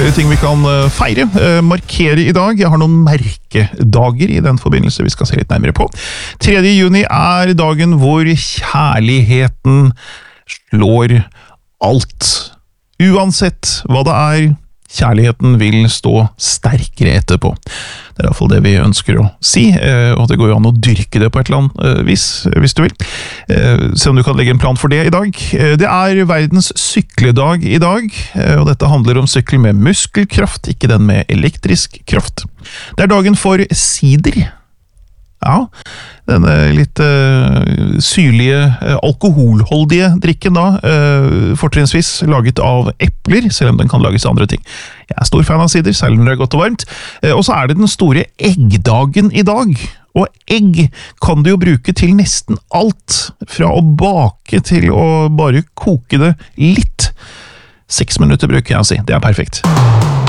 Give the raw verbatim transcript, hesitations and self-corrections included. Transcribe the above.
flere ting vi kan feire, markere i dag. Jeg har noen merkedager i den forbindelse vi skal se litt nærmere på. tredje juni er dagen hvor kjærligheten slår alt. Uansett hva det er, kjærligheten vil stå sterkere etterpå. Det er i hvert fall det vi ønsker å si, og det går jo an å dyrke det på et eller annet vis, hvis du vil. Se om du kan legge en plan for det i dag. Det er verdens sykledag i dag, og dette handler om sykkel med muskelkraft, ikke den med elektrisk kraft. Det er dagen for sider. Ja, denne litt uh, syrlige, uh, alkoholholdige drikken da, uh, fortrinnsvis laget av epler, selv om den kan lages av andre ting. Jeg er stor fan av sider, selv når det er godt og varmt. Uh, og så er det den store eggdagen i dag. Og egg kan du jo bruke til nesten alt, fra å bake til å bare koke det litt. Seks minutter bruker jeg å si, det er perfekt.